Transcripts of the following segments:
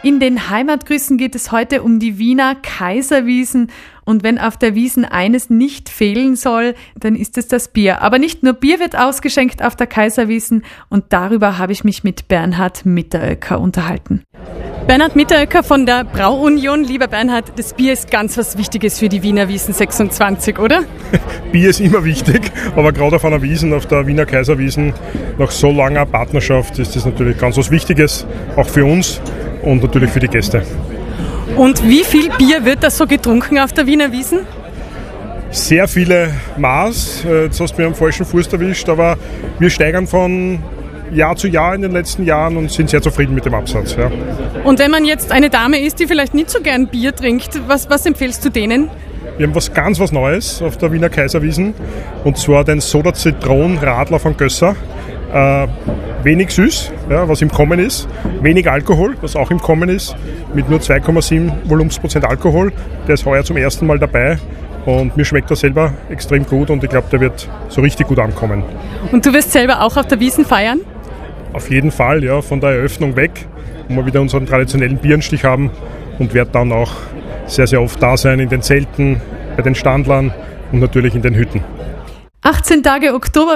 In den Heimatgrüßen geht es heute um die Wiener Kaiserwiesen. Und wenn auf der Wiesn eines nicht fehlen soll, dann ist es das Bier. Aber nicht nur Bier wird ausgeschenkt auf der Kaiserwiesn. Und darüber habe ich mich mit Bernhard Mitteröcker unterhalten. Bernhard Mitteröcker von der Brauunion. Lieber Bernhard, das Bier ist ganz was Wichtiges für die Wiener Wiesn 26, oder? Bier ist immer wichtig, aber gerade auf einer Wiesn, auf der Wiener Kaiserwiesn, nach so langer Partnerschaft ist das natürlich ganz was Wichtiges, auch für uns und natürlich für die Gäste. Und wie viel Bier wird das so getrunken auf der Wiener Wiesn? Sehr viele Maß, jetzt hast du mich am falschen Fuß erwischt, aber wir steigern von Jahr zu Jahr in den letzten Jahren und sind sehr zufrieden mit dem Absatz. Ja. Und wenn man jetzt eine Dame ist, die vielleicht nicht so gern Bier trinkt, was empfiehlst du denen? Wir haben was Neues auf der Wiener Kaiserwiesn und zwar den Soda-Zitron-Radler von Gösser. Wenig süß, ja, was im Kommen ist, wenig Alkohol, was auch im Kommen ist, mit nur 2,7 Volumensprozent Alkohol. Der ist heuer zum ersten Mal dabei und mir schmeckt er selber extrem gut und ich glaube, der wird so richtig gut ankommen. Und du wirst selber auch auf der Wiesn feiern? Auf jeden Fall, ja, von der Eröffnung weg, wo wir wieder unseren traditionellen Bierenstich haben und werde dann auch sehr, sehr oft da sein in den Zelten, bei den Standlern und natürlich in den Hütten. 18 Tage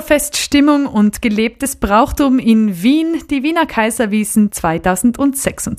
Oktoberfeststimmung und gelebtes Brauchtum in Wien, die Wiener Kaiserwiesn 2026.